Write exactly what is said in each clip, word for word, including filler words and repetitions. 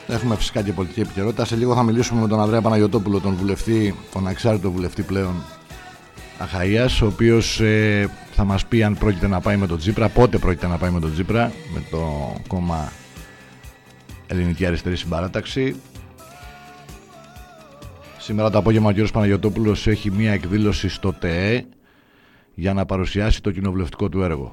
Έχουμε φυσικά και πολιτική επικαιρότητα. Σε λίγο θα μιλήσουμε με τον Ανδρέα Παναγιωτόπουλο, τον βουλευτή, τον αξάρτητο βουλευτή πλέον Αχαΐας, ο οποίος ε, θα μας πει αν πρόκειται να πάει με τον Τσίπρα, πότε πρόκειται να πάει με τον Τσίπρα, με το κόμμα Ελληνική Αριστερή Συμπαράταξη. Σήμερα το απόγευμα ο κ. Παναγιωτόπουλος έχει μία εκδήλωση στο ΤΕΕ για να παρουσιάσει το κοινοβουλευτικό του έργο.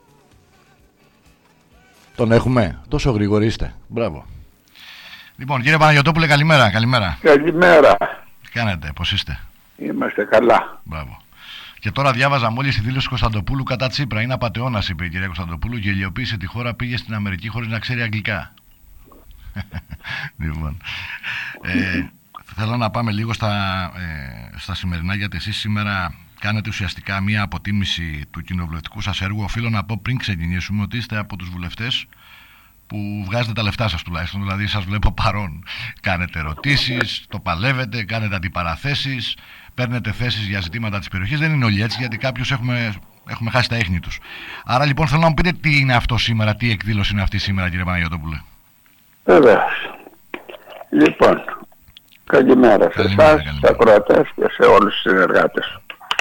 Τον έχουμε, τόσο γρήγοροι είστε. Μπράβο. Λοιπόν, κύριε Παναγιωτόπουλε, καλημέρα. Καλημέρα. Καλημέρα. Τι κάνετε, πώς είστε? Είμαστε καλά. Μπράβο. Και τώρα διάβαζα μόλις τη δήλωση Κωνσταντοπούλου κατά Τσίπρα. Είναι απατεώνας, είπε η κυρία Κωνσταντοπούλου, γελιοποίησε τη χώρα, πήγε στην Αμερική χωρίς να ξέρει αγγλικά. Λοιπόν. Ε, θέλω να πάμε λίγο στα, ε, στα σημερινά, γιατί εσείς σήμερα κάνετε ουσιαστικά μία αποτίμηση του κοινοβουλευτικού σας έργου. Οφείλω να πω πριν ξεκινήσουμε ότι είστε από τους βουλευτές που βγάζετε τα λεφτά σας τουλάχιστον, δηλαδή σας βλέπω παρόν. Κάνετε ερωτήσεις, το παλεύετε, κάνετε αντιπαραθέσεις, παίρνετε θέσεις για ζητήματα της περιοχής. Δεν είναι όλοι έτσι, γιατί κάποιους έχουμε, έχουμε χάσει τα ίχνη τους. Άρα λοιπόν θέλω να μου πείτε τι είναι αυτό σήμερα, τι εκδήλωση είναι αυτή σήμερα, κύριε Παναγιωτόπουλε. Βεβαίως. Λοιπόν, καλημέρα σε εσάς, στους ακροατές και σε όλους τους συνεργάτες.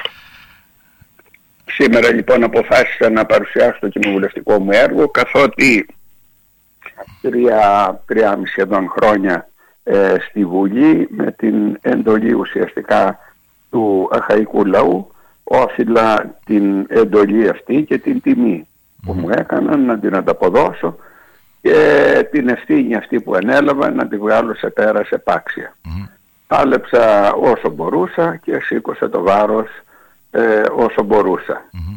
Σήμερα λοιπόν αποφάσισα να παρουσιάσω το κοινοβουλευτικό μου έργο, καθότι τρία, τριάμιση σχεδόν χρόνια ε, στη Βουλή, με την εντολή ουσιαστικά του αχαϊκού λαού, όφιλα την εντολή αυτή και την τιμή που μου έκαναν να την ανταποδώσω και την ευθύνη αυτή που ανέλαβα να τη βγάλω σε πέρα σε επάξια. Mm-hmm. Πάλεψα όσο μπορούσα και σήκωσα το βάρος ε, όσο μπορούσα. Mm-hmm.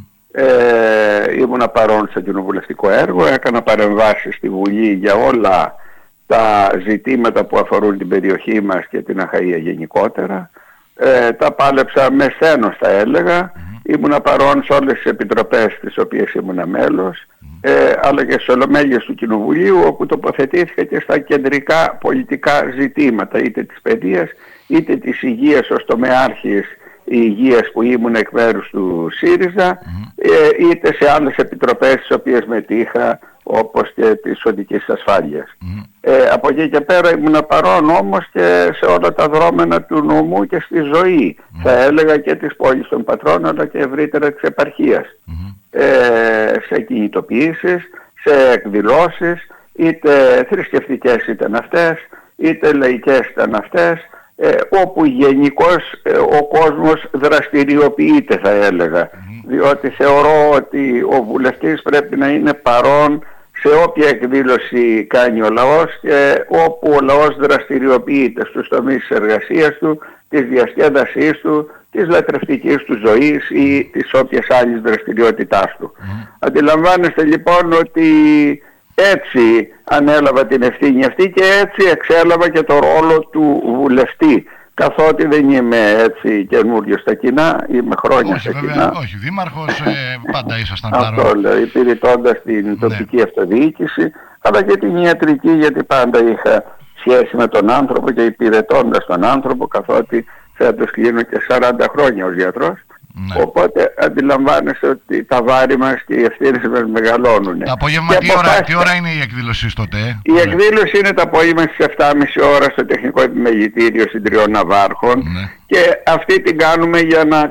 Ε, ήμουνα παρόν στο κοινοβουλευτικό έργο, έκανα παρεμβάσεις στη Βουλή για όλα τα ζητήματα που αφορούν την περιοχή μας και την Αχαΐα γενικότερα. Ε, τα πάλεψα με σθένος, θα έλεγα. Mm-hmm. Ήμουνα παρόν σε όλες τις επιτροπές τις οποίες ήμουνα μέλος, mm-hmm. ε, αλλά και στις ολομέλειες του Κοινοβουλίου, όπου τοποθετήθηκα και στα κεντρικά πολιτικά ζητήματα, είτε της παιδείας είτε της υγείας ως τομεάρχης υγείας που ήμουν εκ μέρους του ΣΥΡΙΖΑ, mm-hmm. ε, είτε σε άλλες επιτροπές τις οποίες μετήχα, όπως και της οδικής ασφάλειας. Mm-hmm. Ε, από εκεί και πέρα ήμουν παρόν όμως και σε όλα τα δρόμενα του νομού και στη ζωή, mm-hmm. θα έλεγα, και της πόλης των Πατρών, αλλά και ευρύτερα της επαρχίας. Mm-hmm. Ε, σε κινητοποιήσεις, σε εκδηλώσεις, είτε θρησκευτικές ήταν αυτές, είτε λαϊκές ήταν αυτές, Ε, όπου γενικώς ε, ο κόσμος δραστηριοποιείται, θα έλεγα, mm-hmm. διότι θεωρώ ότι ο βουλευτής πρέπει να είναι παρόν σε όποια εκδήλωση κάνει ο λαός και όπου ο λαός δραστηριοποιείται στους τομείς της εργασίας του, της διασκέδασής του, της λατρευτικής του ζωής ή της όποιας άλλης δραστηριότητάς του. Mm-hmm. Αντιλαμβάνεστε λοιπόν ότι έτσι ανέλαβα την ευθύνη αυτή και έτσι εξέλαβα και το ρόλο του βουλευτή, καθότι δεν είμαι έτσι καινούριο στα κοινά, είμαι χρόνια όχι, στα βέβαια, κοινά. Όχι, δήμαρχος, ε, πάντα ήσασταν παρόν. Αυτό λέω, υπηρετώντας την ναι. τοπική αυτοδιοίκηση, αλλά και την ιατρική, γιατί πάντα είχα σχέση με τον άνθρωπο και υπηρετώντας τον άνθρωπο, καθότι φέτος κλείνω και σαράντα χρόνια ως γιατρός. Ναι. Οπότε αντιλαμβάνεστε ότι τα βάρη μας και οι ευθύνες μας μεγαλώνουν. Το απόγευμα τι, αποφάσισα... ώρα, τι ώρα είναι η εκδήλωση στο ΤΕ? Η ναι. εκδήλωση είναι το απόγευμα στις επτά και μισή ώρα στο Τεχνικό Επιμελητήριο Συντριών Ναυάρχων, ναι. και αυτή την κάνουμε για να